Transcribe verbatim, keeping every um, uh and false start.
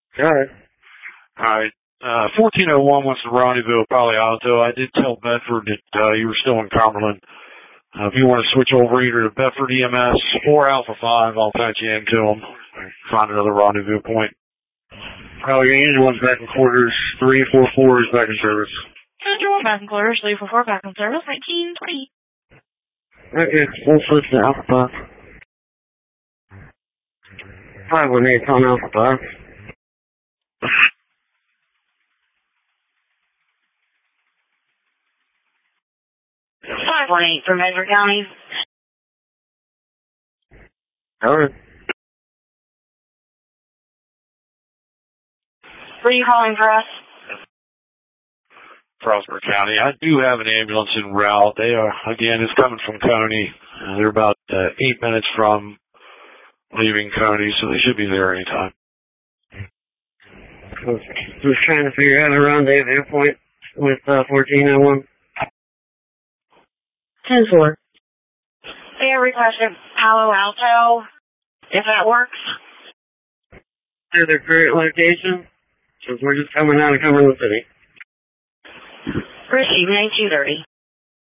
Alright. Alright. Uh, fourteen oh one wants to rendezvous at Palo Alto. I did tell Bedford that uh, you were still in Cumberland. Uh, if you want to switch over either to Bedford E M S or Alpha five, I'll patch you into them. Find another rendezvous point. Oh, your engine one's back in quarters. three four four is back in service. Engine one back in quarters. three four four back in service. nineteen twenty. Okay, we'll switch to Alpha five. five one eight on Alpha five. five one eight from Medford County. Alright. Where are you calling for us? Prosper County. I do have an ambulance en route. They are, again, it's coming from Coney. Uh, they're about uh, eight minutes from leaving Coney, so they should be there anytime. Just trying to figure out a rendezvous point with uh, fourteen oh one. ten four. They requested Palo Alto, if that works. To their current location, because we're just coming out of Cumberland City. Receive nineteen thirty.